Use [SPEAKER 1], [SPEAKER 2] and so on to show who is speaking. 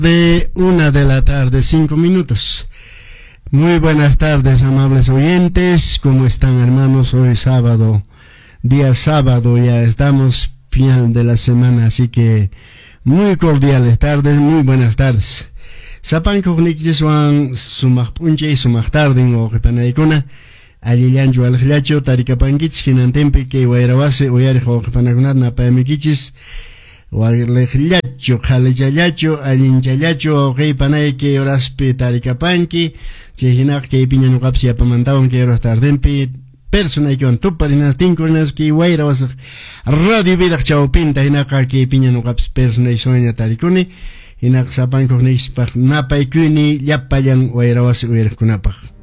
[SPEAKER 1] De 1:00 5 minutos. Muy buenas tardes, amables oyentes. ¿Cómo están, hermanos? Hoy sábado, día sábado, ya estamos final de la semana, así que muy cordiales tardes, muy buenas tardes. Sapan kognikjiswan sumaq punche sumaq tardin o qipanaykuna allillanchu alqllachu tarikapankichis hinantinpi kay wayrawasi uyariq wawqipanakunata napayamikichis warliqllachu qhalichallachu allinchallachu wawqiypanay kay horaspi tarikapanki chay hinaqa kay piñanuqapis yapamantawan kay horas tardinpi personaykiwan tuparinas tinkurinas kay wayrawasaq radio vidaq chawpinta hinaqa kay piñanuqapis personay sueña tarikuni hinaqa sapankuqnikispaq napaykuni llapallan wayrawasi uyariqkunapaq.